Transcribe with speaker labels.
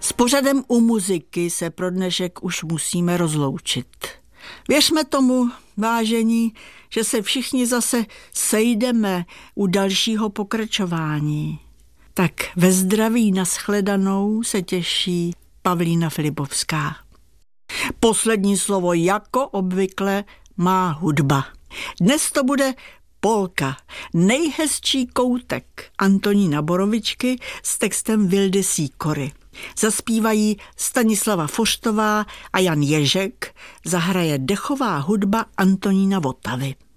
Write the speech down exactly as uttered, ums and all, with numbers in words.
Speaker 1: S pořadem U muziky se pro dnešek už musíme rozloučit. Věřme tomu, vážení, že se všichni zase sejdeme u dalšího pokračování. Tak ve zdraví nashledanou se těší Pavlína Filipovská. Poslední slovo jako obvykle má hudba. Dnes to bude polka, nejhezčí koutek Antonína Borovičky s textem Vildy Sýkory. Zaspívají Stanislava Foštová a Jan Ježek, zahraje dechová hudba Antonína Votavy.